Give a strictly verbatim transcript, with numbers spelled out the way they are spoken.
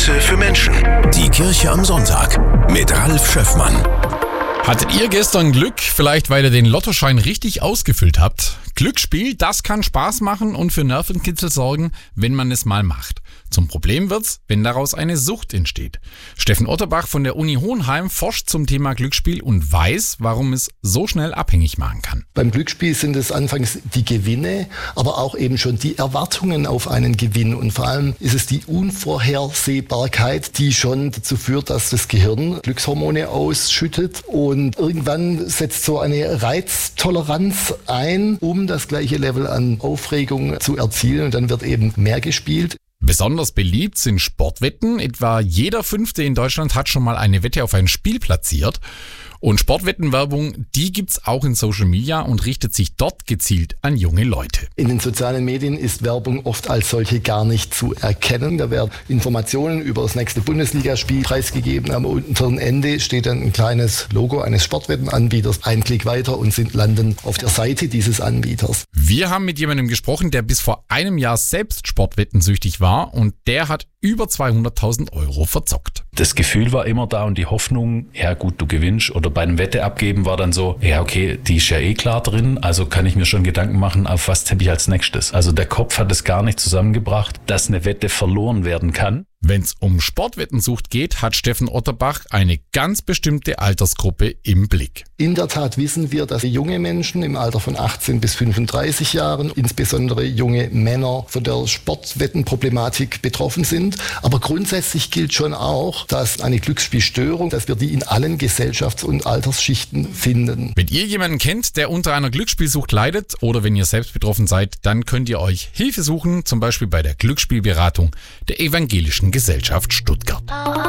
Messe für Menschen. Die Kirche am Sonntag mit Ralf Schöffmann. Hattet ihr gestern Glück, vielleicht weil ihr den Lottoschein richtig ausgefüllt habt? Glücksspiel, das kann Spaß machen und für Nervenkitzel sorgen, wenn man es mal macht. Zum Problem wird's, wenn daraus eine Sucht entsteht. Steffen Otterbach von der Uni Hohenheim forscht zum Thema Glücksspiel und weiß, warum es so schnell abhängig machen kann. Beim Glücksspiel sind es anfangs die Gewinne, aber auch eben schon die Erwartungen auf einen Gewinn. Und vor allem ist es die Unvorhersehbarkeit, die schon dazu führt, dass das Gehirn Glückshormone ausschüttet. Und irgendwann setzt so eine Reiztoleranz ein, um das gleiche Level an Aufregung zu erzielen. Und dann wird eben mehr gespielt. Besonders beliebt sind Sportwetten. Etwa jeder Fünfte in Deutschland hat schon mal eine Wette auf ein Spiel platziert. Und Sportwettenwerbung, die gibt's auch in Social Media und richtet sich dort gezielt an junge Leute. In den sozialen Medien ist Werbung oft als solche gar nicht zu erkennen. Da werden Informationen über das nächste Bundesligaspiel preisgegeben. Am unteren Ende steht dann ein kleines Logo eines Sportwettenanbieters. Ein Klick weiter und sind landen auf der Seite dieses Anbieters. Wir haben mit jemandem gesprochen, der bis vor einem Jahr selbst sportwettensüchtig war und der hat über zweihunderttausend Euro verzockt. Das Gefühl war immer da und die Hoffnung, ja gut, du gewinnst. Oder bei einem Wette abgeben war dann so, ja okay, die ist ja eh klar drin, also kann ich mir schon Gedanken machen, auf was tippe ich als nächstes. Also der Kopf hat es gar nicht zusammengebracht, dass eine Wette verloren werden kann. Wenn es um Sportwettensucht geht, hat Steffen Otterbach eine ganz bestimmte Altersgruppe im Blick. In der Tat wissen wir, dass junge Menschen im Alter von achtzehn bis fünfunddreißig Jahren, insbesondere junge Männer, von der Sportwettenproblematik betroffen sind. Aber grundsätzlich gilt schon auch, dass eine Glücksspielstörung, dass wir die in allen Gesellschafts- und Altersschichten finden. Wenn ihr jemanden kennt, der unter einer Glücksspielsucht leidet oder wenn ihr selbst betroffen seid, dann könnt ihr euch Hilfe suchen, zum Beispiel bei der Glücksspielberatung der Evangelischen Gesellschaft Stuttgart.